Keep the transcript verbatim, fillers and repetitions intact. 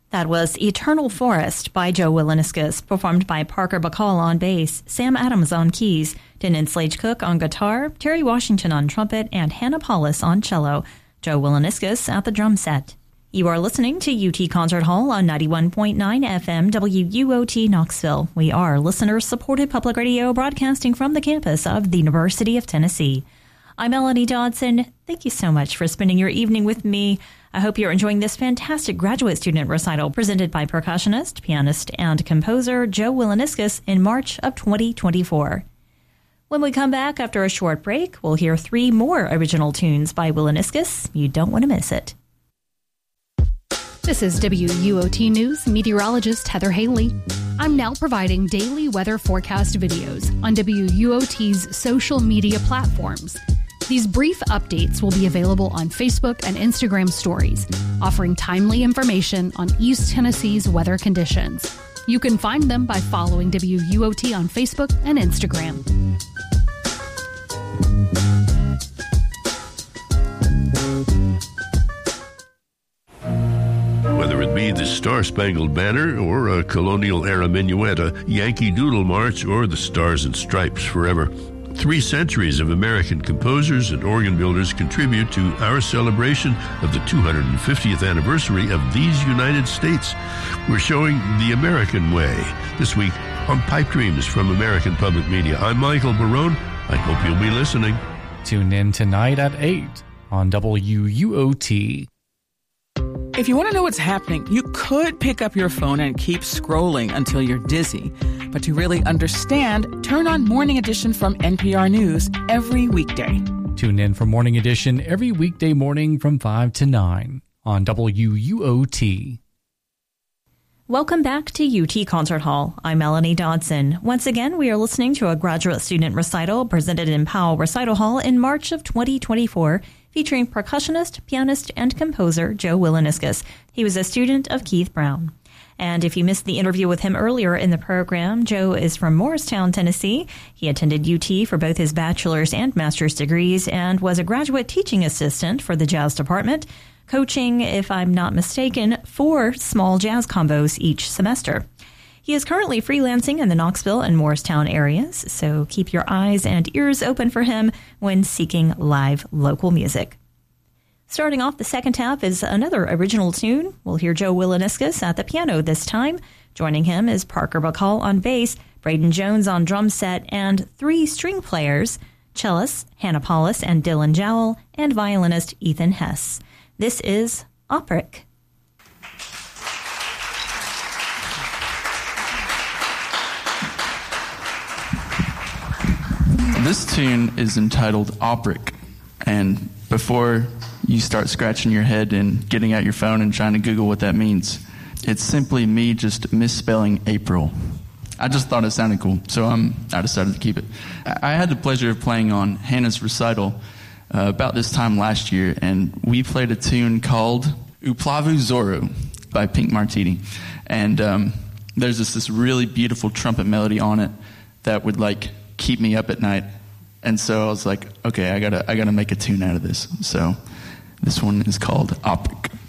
That was Eternal Forest by Joe Willaniscus, performed by Parker Bacall on bass, Sam Adams on keys, Denon Slage-Cook on guitar, Terry Washington on trumpet, and Hannah Paulus on cello. Joe Willaniscus at the drum set. You are listening to U T Concert Hall on ninety-one point nine F M W U O T Knoxville. We are listener-supported public radio broadcasting from the campus of the University of Tennessee. I'm Melanie Dodson. Thank you so much for spending your evening with me. I hope you're enjoying this fantastic graduate student recital presented by percussionist, pianist, and composer Joe Willaniscus in March of twenty twenty-four. When we come back after a short break, we'll hear three more original tunes by Willaniscus. You don't want to miss it. This is W U O T News meteorologist Heather Haley. I'm now providing daily weather forecast videos on W U O T's social media platforms. These brief updates will be available on Facebook and Instagram stories, offering timely information on East Tennessee's weather conditions. You can find them by following W U O T on Facebook and Instagram. Whether it be the Star-Spangled Banner or a colonial-era minuet, a Yankee Doodle March, or the Stars and Stripes Forever, three centuries of American composers and organ builders contribute to our celebration of the two hundred fiftieth anniversary of these United States. We're showing the American way this week on Pipe Dreams from American Public Media. I'm Michael Barone. I hope you'll be listening. Tune in tonight at eight on W U O T. If you want to know what's happening, you could pick up your phone and keep scrolling until you're dizzy. But to really understand, turn on Morning Edition from N P R News every weekday. Tune in for Morning Edition every weekday morning from five to nine on W U O T. Welcome back to U T Concert Hall. I'm Melanie Dodson. Once again, we are listening to a graduate student recital presented in Powell Recital Hall in March of twenty twenty-four, featuring percussionist, pianist, and composer Joe Willaniscus. He was a student of Keith Brown. And if you missed the interview with him earlier in the program, Joe is from Morristown, Tennessee. He attended U T for both his bachelor's and master's degrees and was a graduate teaching assistant for the jazz department, coaching, if I'm not mistaken, four small jazz combos each semester. He is currently freelancing in the Knoxville and Morristown areas, so keep your eyes and ears open for him when seeking live local music. Starting off the second half is another original tune. We'll hear Joe Willaniscus at the piano this time. Joining him is Parker Bacall on bass, Braden Jones on drum set, and three string players, cellist Hannah Paulus and Dylan Jowell, and violinist Ethan Hess. This is Opryk. This tune is entitled Opryk, and before you start scratching your head and getting out your phone and trying to Google what that means, it's simply me just misspelling April. I just thought it sounded cool, so um, I decided to keep it. I had the pleasure of playing on Hannah's recital uh, about this time last year, and we played a tune called Uplavu Zoro by Pink Martini. And um, there's this, this really beautiful trumpet melody on it that would like keep me up at night. And so I was like, okay, I gotta I gotta make a tune out of this. So this one is called Opryk.